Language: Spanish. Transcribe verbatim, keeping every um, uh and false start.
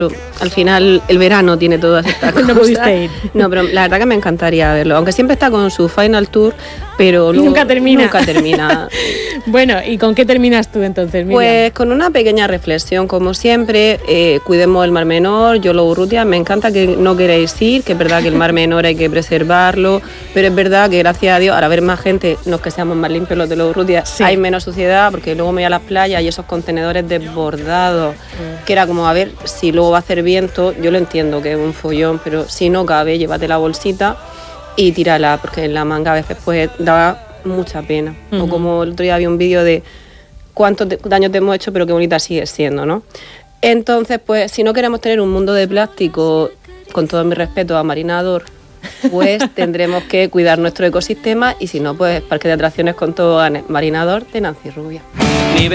Al final el verano tiene todas estas cosas. No pudiste ir. No, pero la verdad que me encantaría verlo, aunque siempre está con su final tour, pero Y luego nunca termina. Nunca termina. Bueno, ¿y con qué terminas tú entonces, Miriam? Pues con una pequeña reflexión, como siempre, eh, cuidemos el Mar Menor. Yo lo Urrutia, me encanta que no queréis ir, que es verdad que el Mar Menor hay que preservarlo, pero es verdad que gracias a Dios, ahora ver más gente, no es que seamos más limpios los de los Urrutia, Sí. hay menos suciedad, porque luego me voy a las playas y esos contenedores desbordados, Mm. que era como, a ver, si luego va a hacer viento, yo lo entiendo que es un follón, pero si no cabe, llévate la bolsita y tírala, porque en la manga a veces pues da mucha pena. Ujú. O como el otro día había un vídeo de cuántos te- daños te hemos hecho, pero qué bonita sigues siendo, ¿no? Entonces, pues, si no queremos tener un mundo de plástico, con todo mi respeto a Marinador, pues tendremos que cuidar nuestro ecosistema y si no, pues parque de atracciones con tobogganes Marinador de Nancy Rubia.